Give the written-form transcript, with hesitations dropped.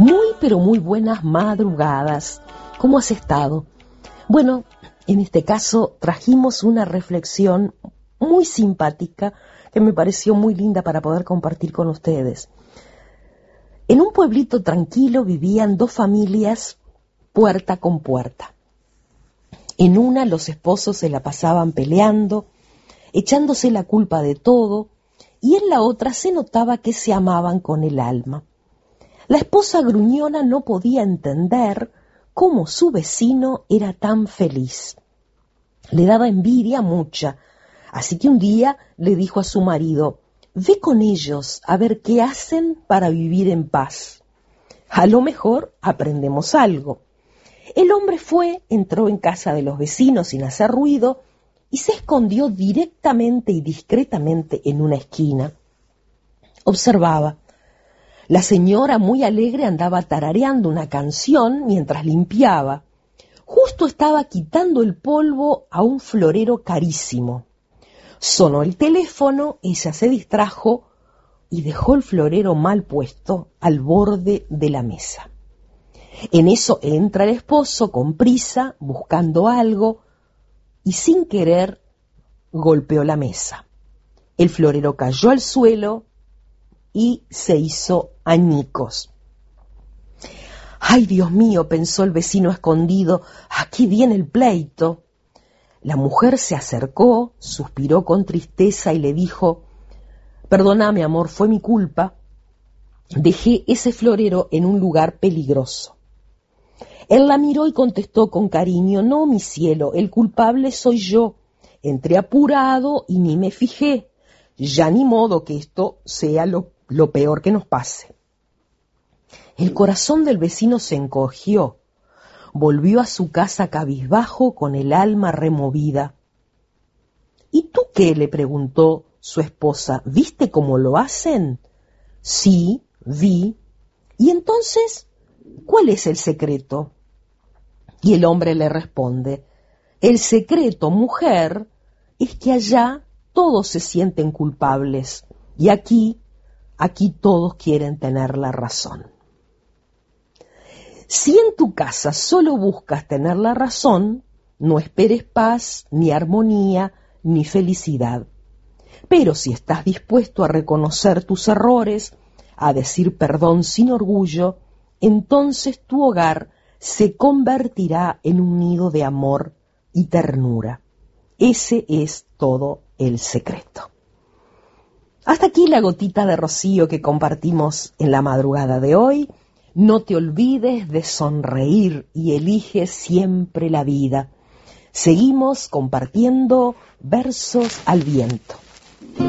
Muy, pero muy buenas madrugadas. ¿Cómo has estado? Bueno, en este caso trajimos una reflexión muy simpática que me pareció muy linda para poder compartir con ustedes. En un pueblito tranquilo vivían dos familias puerta con puerta. En una los esposos se la pasaban peleando, echándose la culpa de todo, y en la otra se notaba que se amaban con el alma. La esposa gruñona no podía entender cómo su vecino era tan feliz. Le daba envidia mucha, así que un día le dijo a su marido: «Ve con ellos a ver qué hacen para vivir en paz. A lo mejor aprendemos algo». El hombre fue, entró en casa de los vecinos sin hacer ruido y se escondió directamente y discretamente en una esquina. Observaba. La señora, muy alegre, andaba tarareando una canción mientras limpiaba. Justo estaba quitando el polvo a un florero carísimo. Sonó el teléfono, ella se distrajo y dejó el florero mal puesto al borde de la mesa. En eso entra el esposo con prisa, buscando algo, y sin querer golpeó la mesa. El florero cayó al suelo y se hizo añicos. «Ay, Dios mío», pensó el vecino escondido, «aquí viene el pleito». La mujer se acercó, suspiró con tristeza y le dijo: «Perdóname, amor, fue mi culpa. Dejé ese florero en un lugar peligroso». Él la miró y contestó con cariño: «No, mi cielo, el culpable soy yo. Entré apurado y ni me fijé. Ya ni modo que esto sea lo peor que nos pase». El corazón del vecino se encogió. Volvió a su casa cabizbajo, con el alma removida. «¿Y tú qué?», le preguntó su esposa. «¿Viste cómo lo hacen?» «Sí, vi». «¿Y entonces cuál es el secreto?» Y el hombre le responde: «El secreto, mujer, es que allá todos se sienten culpables y aquí todos quieren tener la razón». Si en tu casa solo buscas tener la razón, no esperes paz, ni armonía, ni felicidad. Pero si estás dispuesto a reconocer tus errores, a decir perdón sin orgullo, entonces tu hogar se convertirá en un nido de amor y ternura. Ese es todo el secreto. Hasta aquí la gotita de rocío que compartimos en la madrugada de hoy. No te olvides de sonreír y elige siempre la vida. Seguimos compartiendo versos al viento.